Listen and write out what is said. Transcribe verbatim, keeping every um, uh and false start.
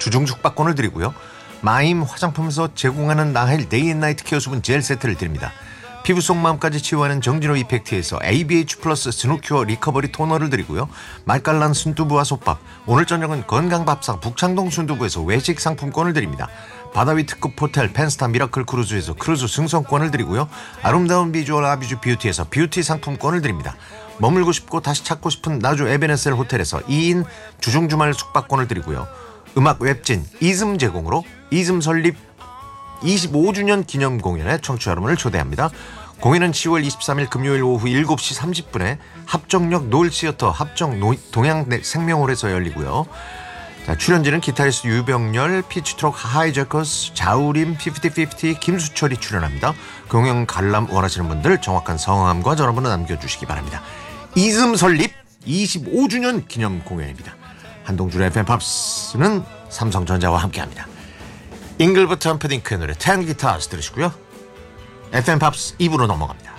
주중 숙박권을 드리고요. 마임 화장품에서 제공하는 나헬 데이앤나이트 케어 수분 젤 세트를 드립니다. 피부 속 마음까지 치유하는 정진호 이펙트에서 에이비에이치 플러스 스누큐어 리커버리 토너를 드리고요. 맛깔난 순두부와 솥밥, 오늘 저녁은 건강밥상 북창동 순두부에서 외식 상품권을 드립니다. 바다위 특급 호텔 펜스타 미라클 크루즈에서 크루즈 승선권을 드리고요. 아름다운 비주얼 아비주 뷰티에서 뷰티 상품권을 드립니다. 머물고 싶고 다시 찾고 싶은 나주 에베네셀 호텔에서 이 인 주중 주말 숙박권을 드리고요. 음악 웹진 이즘 제공으로 이즘 설립 이십오 주년 기념 공연에 청취자 여러분을 초대합니다. 공연은 시월 이십삼일 금요일 오후 일곱 시 삼십 분에 합정역 노을시어터 합정 노, 동양생명홀에서 열리고요. 자, 출연진은 기타리스트 유병렬, 피치트럭 하이제커스, 자우림, 피프티 피프티, 김수철이 출연합니다. 공연 관람 원하시는 분들 정확한 성함과 전화번호 남겨주시기 바랍니다. 이즘 설립 이십오 주년 기념 공연입니다. 한동준의 에프엠 팝스는 삼성전자와 함께합니다. 잉글버트 험프딩크의 노래 텐 기타스 들으시고요. 에프엠 팝스 이 부로 넘어갑니다.